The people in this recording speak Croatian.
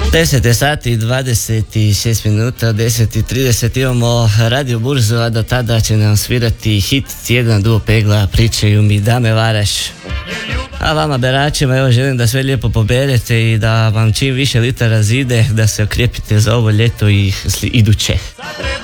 10 je sati i 26 minuta, 10:30 imamo Radio Burzu, a do tada će nam svirati hit tjedna duo Pegla, Pričaju mi Dame Varaš. A vama beračima evo želim da sve lijepo poberete i da vam čim više litara zide, da se okrijepite za ovo ljeto i iduće.